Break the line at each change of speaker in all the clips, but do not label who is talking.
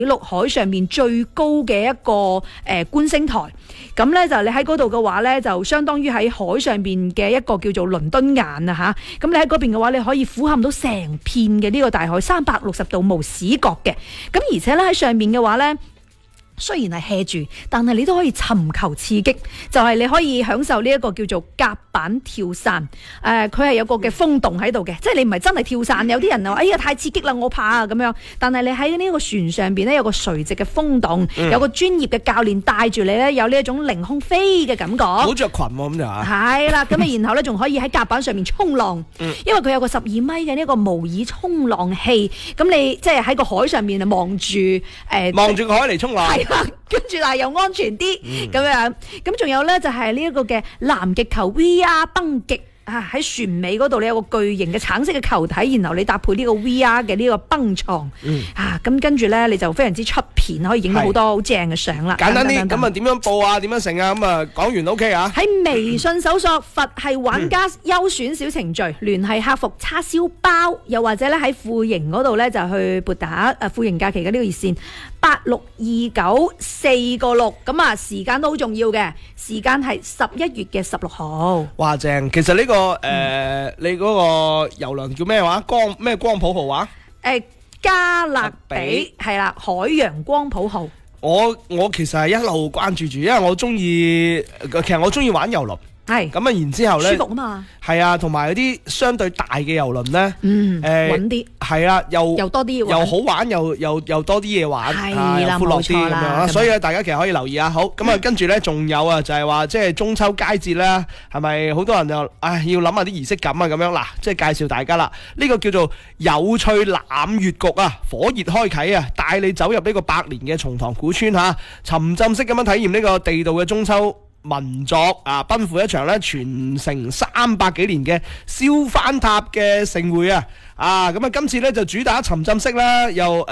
陸海上面最高嘅一個觀星台，咁咧就你喺嗰度嘅話咧，就相當於喺海上邊嘅一個叫做倫敦眼啊嚇。咁你喺嗰邊嘅話，你可以俯瞰到成片嘅呢個大海360度無死角嘅。咁而且咧喺上面嘅話咧，雖然係 hea 住，但係你都可以尋求刺激，就係你可以享受呢一個叫做甲板跳傘。佢係有個嘅風洞喺度嘅，即係你唔係真係跳傘。有啲人話：哎呀，太刺激啦，我怕啊咁樣。但係你喺呢個船上邊咧，有個垂直嘅風洞，有個專業嘅教練帶住你咧，有呢一種凌空飛嘅感覺。
好着裙喎咁就係。
係啦，咁啊，然後咧仲可以喺甲板上面衝浪，因為佢有個12米嘅呢個模擬衝浪器，咁你即係喺個海上面啊望住
望住個海嚟衝浪。
跟住但係又安全啲咁樣，咁仲有咧就係呢一個嘅南極球 VR 蹦極啊！喺船尾嗰度你有個巨型嘅橙色嘅球體，然後你搭配呢個 VR 嘅呢個蹦床咁跟住咧你就非常之出片，可以影到好多好正嘅相啦。
簡單啲，咁啊點樣報啊？點樣成啊？咁啊講完 OK 啊？
喺微信搜索佛系玩家優選小程序，聯繫客服叉燒包，又或者咧喺富盈嗰度咧就去撥打富盈假期嘅呢個熱線862946，咁啊時間都好重要嘅，時間係11月嘅16號。
哇正！其實呢個你嗰個遊輪叫咩話？光譜號話？
加勒比係啦，海洋光譜號。
我其實係一路關注住，因為我中意玩遊輪。係咁啊，然之後咧，
舒服啊嘛。
係啊，同埋嗰啲相對大嘅遊輪咧，
穩啲。
係啊，又
多啲，
又好玩，又多啲嘢玩，
係啦，
闊落啲咁樣啦。所以咧，大家其實可以留意下。好，咁啊，跟住咧仲有啊，就係話即係中秋佳節啦，係咪好多人就要諗下啲儀式感啊咁樣嗱，即係介紹大家啦。呢個叫做有趣攬月局啊，火熱開啟啊，帶你走入呢個百年嘅松塘古村嚇，沉浸式咁樣體驗呢個地道嘅中秋民作啊，奔赴一場咧傳承300幾年嘅燒番塔嘅盛會啊！咁啊，今次咧就主打沉浸式啦，由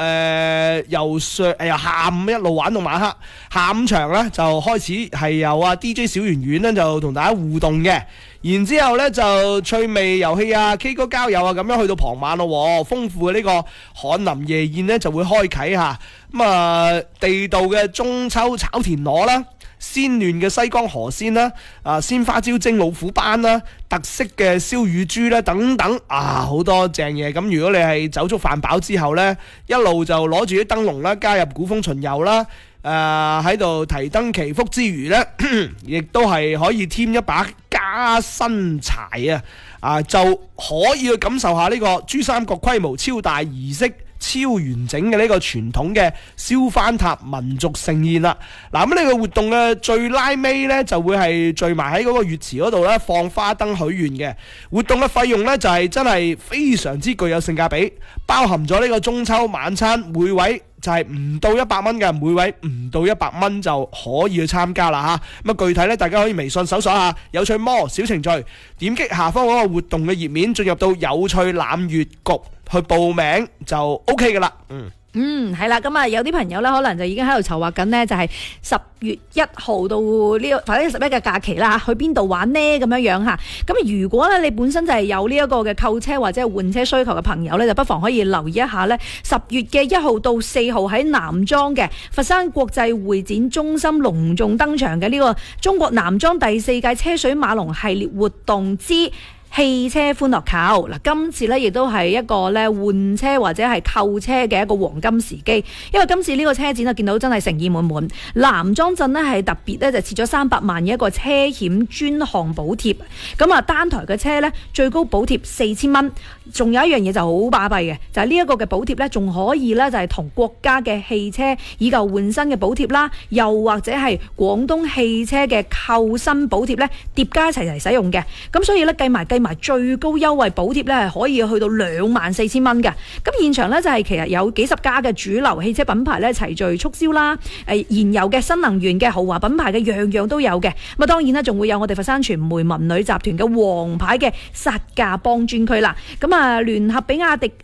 下午一路玩到晚黑，下午場咧就開始係由DJ 小圓圓咧就同大家互動嘅，然之後咧就趣味遊戲啊、K 歌交友啊咁樣去到傍晚咯，豐富嘅呢個翰林夜宴咧就會開啟嚇，咁啊地道嘅中秋炒田螺啦。鮮嫩嘅西江河鮮啦，鮮花椒蒸老虎斑啦，特色嘅燒乳豬啦，等等好多正嘢。咁如果你係酒足飯飽之後呢，一路就攞住啲燈籠啦，加入古風巡遊啦，喺度提燈祈福之餘呢，亦都係可以添一把加薪柴就可以去感受下呢個珠三角規模超大儀式。超完整嘅呢個傳統嘅燒番塔民族盛宴啦，咁呢個活動嘅最拉尾呢，就會係聚埋喺嗰個月池嗰度呢，放花燈許願嘅活動嘅費用呢，就係真係非常之具有性價比，包含咗呢個中秋晚餐每位就係唔到100蚊嘅，每位唔到100蚊就可以去參加啦嚇。咁具體呢，大家可以微信搜索下有趣魔小程序，點擊下方嗰個活動嘅頁面，進入到有趣攬月局去報名就 OK 噶啦。
係啦，咁啊有啲朋友咧可能就已經喺度籌劃緊呢，就係10月1號到呢個或者11嘅假期啦，去邊度玩呢咁樣嚇。咁如果咧你本身就係有呢一個嘅購車或者係換車需求嘅朋友咧，就不妨可以留意一下咧10月嘅1號到4號喺南莊嘅佛山國際會展中心隆重登場嘅呢個中國南莊第4屆車水馬龍系列活動之汽車歡樂球嗱，今次咧亦都係一個咧換車或者係購車嘅一個黃金時機，因為今次呢個車展啊見到真係誠意滿滿。南莊鎮呢係特別咧就設咗300萬嘅一個車險專項補貼，咁啊單台嘅車咧最高補貼4000蚊，仲有一樣嘢就好巴閉嘅，就係呢一個嘅補貼咧仲可以咧就係同國家嘅汽車以舊換新嘅補貼啦，又或者係廣東汽車嘅購新補貼咧疊加一齊嚟使用嘅，咁所以咧計埋最高優惠補貼咧係可以去到24000蚊嘅。咁現場咧就係其實有幾十家嘅主流汽車品牌咧齊聚促銷啦，燃油嘅、新能源嘅、豪華品牌嘅樣樣都有嘅。咁啊當然啦，仲會有我哋佛山傳媒文旅集團嘅王牌嘅殺價幫專區啦。咁啊聯合比亞迪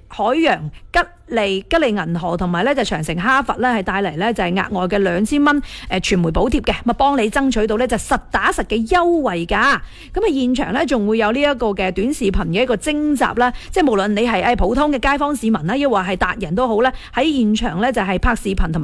海洋、吉利銀河同埋咧就長城哈佛咧係帶嚟咧就係額外嘅2000蚊傳媒補貼嘅，咁啊幫你爭取到咧就實打實嘅優惠價。咁啊現場咧仲會有呢一個嘅短視頻嘅一個徵集啦，即係無論你係普通嘅街坊市民啦，抑或係達人都好咧，喺現場咧就係拍視頻同埋